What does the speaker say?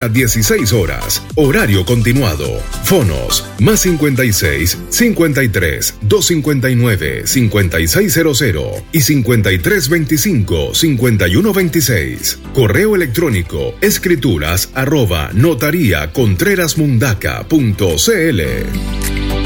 a 16 horas. Horario continuado. Fonos más 56 53 259 5600 y 53 25 51 26. Correo electrónico escrituras@notariacontrerasmundaca.cl.